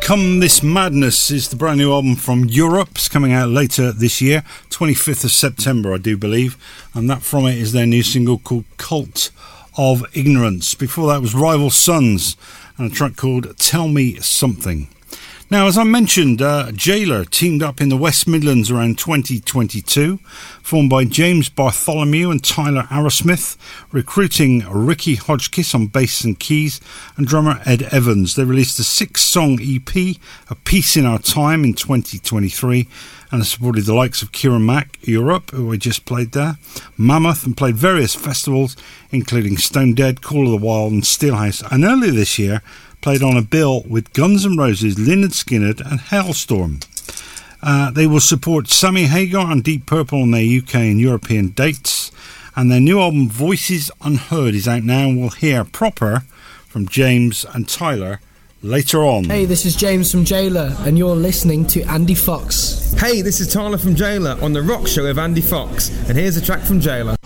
Come This Madness is the brand new album from Europe. It's coming out later this year, 25th of September, I do believe. And that from it is their new single called Cult of Ignorance. Before that was Rival Sons and a track called Tell Me Something. Now, as I mentioned, Jailer teamed up in the West Midlands around 2022, formed by James Bartholomew and Tyler Arrowsmith, recruiting Ricky Hodgkiss on bass and keys, and drummer Ed Evans. They released a 6-song EP, A Piece in Our Time, in 2023, and supported the likes of Kieran Mack, Europe, who I just played there, Mammoth, and played various festivals, including Stone Dead, Call of the Wild, and Steelhouse, and earlier this year, played on a bill with Guns N' Roses, Lynyrd Skynyrd and Hailstorm. They will support Sammy Hagar and Deep Purple on their UK and European dates, and their new album Voices Unheard is out now, and we'll hear proper from James and Tyler later on. Hey, this is James from Jailer, and you're listening to Andy Fox. Hey, this is Tyler from Jailer on The Rock Show with Andy Fox, and here's a track from Jailer.